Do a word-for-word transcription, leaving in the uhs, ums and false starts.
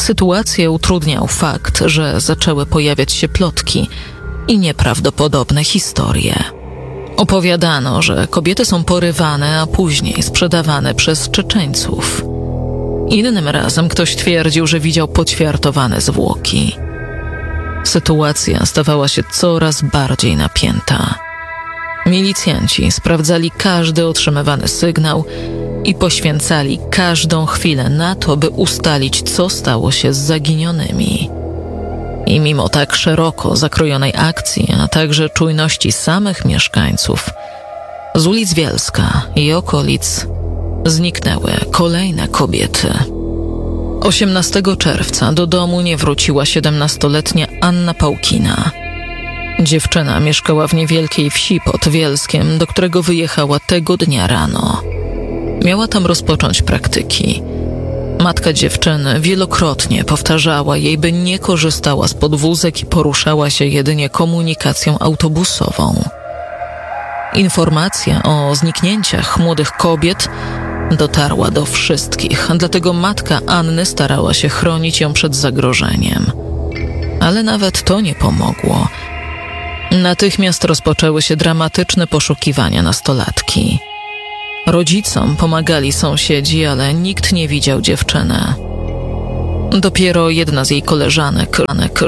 Sytuację utrudniał fakt, że zaczęły pojawiać się plotki i nieprawdopodobne historie. Opowiadano, że kobiety są porywane, a później sprzedawane przez Czeczeńców. Innym razem ktoś twierdził, że widział poćwiartowane zwłoki. Sytuacja stawała się coraz bardziej napięta. Milicjanci sprawdzali każdy otrzymywany sygnał i poświęcali każdą chwilę na to, by ustalić, co stało się z zaginionymi. I mimo tak szeroko zakrojonej akcji, a także czujności samych mieszkańców, z ulic Wielska i okolic zniknęły kolejne kobiety. osiemnastego czerwca do domu nie wróciła siedemnastoletnia Anna Pałkina. Dziewczyna mieszkała w niewielkiej wsi pod Wielskiem, do którego wyjechała tego dnia rano. Miała tam rozpocząć praktyki. Matka dziewczyny wielokrotnie powtarzała jej, by nie korzystała z podwózek i poruszała się jedynie komunikacją autobusową. Informacja o zniknięciach młodych kobiet dotarła do wszystkich, dlatego matka Anny starała się chronić ją przed zagrożeniem. Ale nawet to nie pomogło. Natychmiast rozpoczęły się dramatyczne poszukiwania nastolatki. Rodzicom pomagali sąsiedzi, ale nikt nie widział dziewczyny. Dopiero jedna z jej koleżanek